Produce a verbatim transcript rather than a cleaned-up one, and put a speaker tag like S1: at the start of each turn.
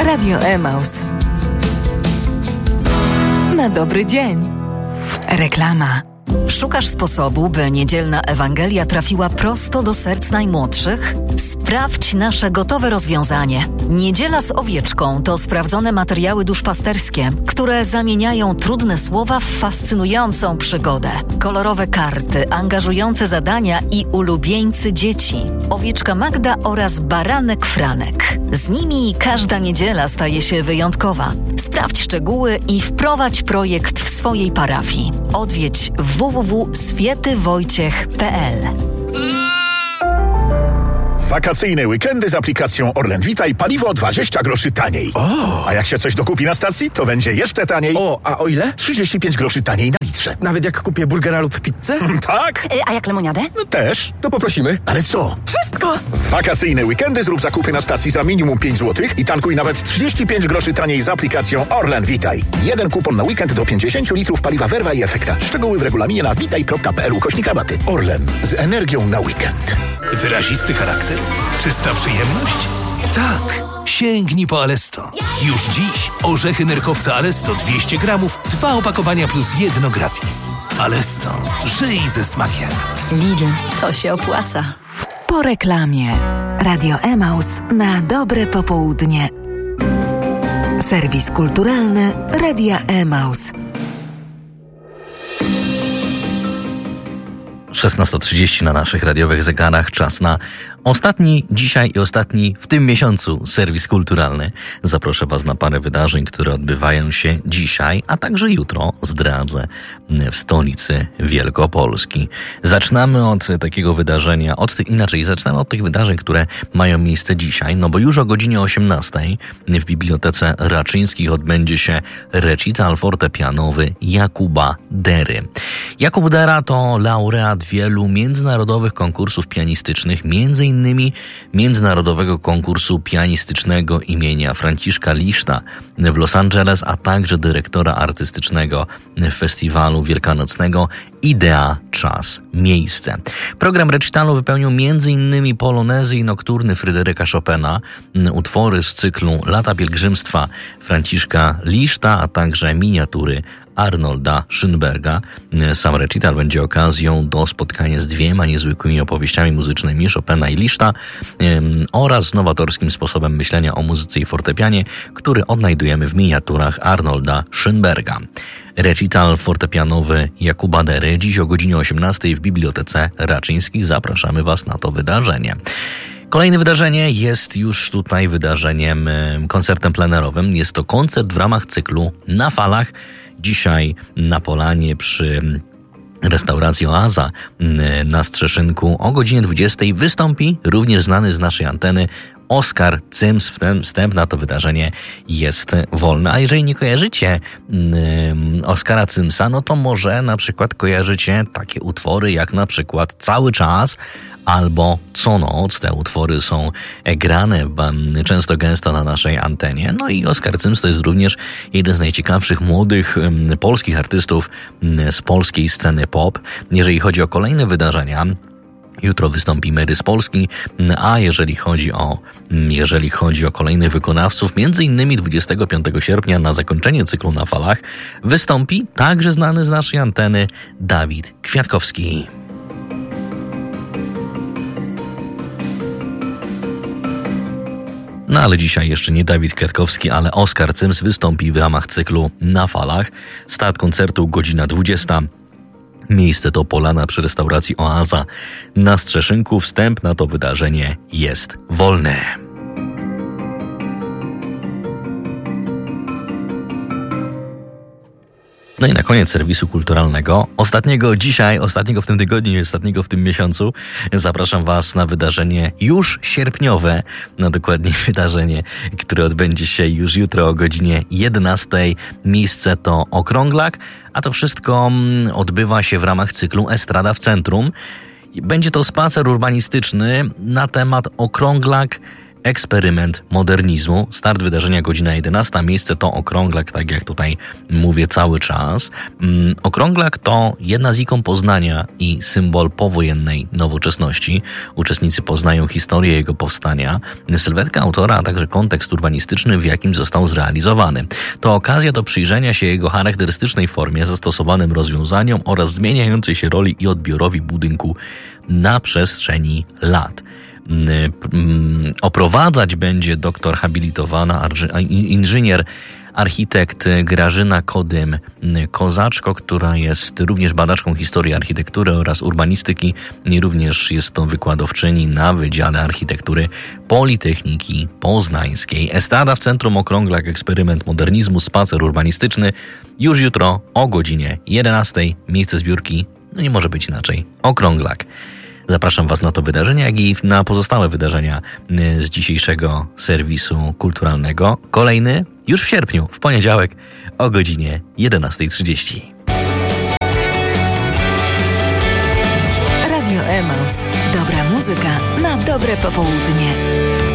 S1: Radio Emaus. Na dobry dzień. Reklama.
S2: Szukasz sposobu, by niedzielna Ewangelia trafiła prosto do serc najmłodszych? Sprawdź nasze gotowe rozwiązanie. Niedziela z owieczką to sprawdzone materiały duszpasterskie, które zamieniają trudne słowa w fascynującą przygodę. Kolorowe karty, angażujące zadania i ulubieńcy dzieci. Owieczka Magda oraz baranek Franek. Z nimi każda niedziela staje się wyjątkowa. Sprawdź szczegóły i wprowadź projekt w swojej parafii. Odwiedź w w w kropka swięty wojciech kropka p l.
S3: Wakacyjne weekendy z aplikacją Orlen Witaj paliwo dwadzieścia groszy taniej.
S4: O!
S3: A jak się coś dokupi na stacji, to będzie jeszcze taniej.
S4: O, a o ile?
S3: trzydzieści pięć groszy taniej na litrze.
S4: Nawet jak kupię burgera lub pizzę?
S3: Tak?
S5: A jak lemoniadę?
S3: No też.
S4: To poprosimy.
S3: Ale co?
S5: Wszystko!
S3: W wakacyjne weekendy zrób zakupy na stacji za minimum pięć złotych i tankuj nawet trzydzieści pięć groszy taniej z aplikacją Orlen Witaj. Jeden kupon na weekend do pięćdziesiąt litrów paliwa Werwa i Efekta. Szczegóły w regulaminie na witaj kropka p l ukośnik rabaty. Orlen. Z energią na weekend.
S6: Wyrazisty charakter? Czysta przyjemność? Tak. Sięgnij po Alesto. Już dziś orzechy nerkowca Alesto dwieście gramów, dwa opakowania plus jedno gratis. Alesto. Żyj ze smakiem.
S2: Lidl, to się opłaca.
S1: Po reklamie. Radio Emaus na dobre popołudnie. Serwis kulturalny Radia Emaus.
S7: szesnasta trzydzieści na naszych radiowych zegarach. Czas na ostatni dzisiaj i ostatni w tym miesiącu serwis kulturalny. Zaproszę Was na parę wydarzeń, które odbywają się dzisiaj, a także jutro, zdradzę, w stolicy Wielkopolski. Zaczynamy od takiego wydarzenia, od tych, inaczej, zaczynamy od tych wydarzeń, które mają miejsce dzisiaj, no bo już o godzinie osiemnastej w Bibliotece Raczyńskich odbędzie się recital fortepianowy Jakuba Dery. Jakub Dera to laureat wielu międzynarodowych konkursów pianistycznych, między innymi Międzynarodowego Konkursu Pianistycznego imienia Franciszka Liszta w Los Angeles, a także dyrektora artystycznego festiwalu wielkanocnego Idea, Czas, Miejsce. Program recitalu wypełnił między innymi polonezy i nokturny Fryderyka Chopina, utwory z cyklu Lata Pielgrzymstwa Franciszka Liszta, a także miniatury Arnolda Schönberga. Sam recital będzie okazją do spotkania z dwiema niezwykłymi opowieściami muzycznymi Chopina i Liszta ym, oraz nowatorskim sposobem myślenia o muzyce i fortepianie, który odnajdujemy w miniaturach Arnolda Schönberga. Recital fortepianowy Jakuba Dery dziś o godzinie osiemnastej w Bibliotece Raczyńskich. Zapraszamy Was na to wydarzenie. Kolejne wydarzenie jest już tutaj wydarzeniem, koncertem plenerowym. Jest to koncert w ramach cyklu Na Falach. Dzisiaj na Polanie przy restauracji Oaza na Strzeszynku o godzinie dwudziestej wystąpi również znany z naszej anteny Oskar Cyms. Wstęp na to wydarzenie jest wolny. A jeżeli nie kojarzycie um, Oskara Cymsa, no to może na przykład kojarzycie takie utwory jak na przykład Cały czas albo Co noc. Te utwory są grane um, często gęsto na naszej antenie. No i Oskar Cyms to jest również jeden z najciekawszych młodych um, polskich artystów um, z polskiej sceny pop. Jeżeli chodzi o kolejne wydarzenia, jutro wystąpi Mary z Polski, a jeżeli chodzi o, jeżeli chodzi o kolejnych wykonawców, między innymi dwudziestego piątego sierpnia na zakończenie cyklu Na Falach wystąpi także znany z naszej anteny Dawid Kwiatkowski. No ale dzisiaj jeszcze nie Dawid Kwiatkowski, ale Oskar Cyms wystąpi w ramach cyklu Na Falach. Start koncertu godzina dwudziesta. Miejsce to Polana przy restauracji Oaza na Strzeszynku. Wstęp na to wydarzenie jest wolny. No i na koniec serwisu kulturalnego, ostatniego dzisiaj, ostatniego w tym tygodniu, ostatniego w tym miesiącu, zapraszam Was na wydarzenie już sierpniowe, no dokładnie wydarzenie, które odbędzie się już jutro o godzinie jedenastej. Miejsce to Okrąglak, a to wszystko odbywa się w ramach cyklu Estrada w Centrum. Będzie to spacer urbanistyczny na temat Okrąglak, Eksperyment modernizmu. Start wydarzenia godzina jedenasta. Miejsce to Okrąglak, tak jak tutaj mówię cały czas. Mm, Okrąglak to jedna z ikon Poznania i symbol powojennej nowoczesności. Uczestnicy poznają historię jego powstania, sylwetka autora, a także kontekst urbanistyczny, w jakim został zrealizowany. To okazja do przyjrzenia się jego charakterystycznej formie, zastosowanym rozwiązaniom oraz zmieniającej się roli i odbiorowi budynku na przestrzeni lat. Oprowadzać będzie doktor habilitowana inżynier architekt Grażyna Kodym-Kozaczko, która jest również badaczką historii architektury oraz urbanistyki i również jest to wykładowczyni na Wydziale Architektury Politechniki Poznańskiej. Estrada w Centrum Okrąglak, eksperyment modernizmu, spacer urbanistyczny już jutro o godzinie jedenastej. Miejsce zbiórki, no nie może być inaczej, Okrąglak. Zapraszam Was na to wydarzenie, jak i na pozostałe wydarzenia z dzisiejszego serwisu kulturalnego. Kolejny już w sierpniu, w poniedziałek o godzinie jedenastej trzydzieści.
S1: Radio Emaus. Dobra muzyka na dobre popołudnie.